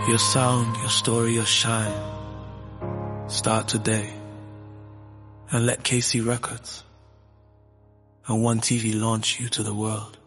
Your sound, your story, your shine. Start today and let KC Records and One TV launch you to the world.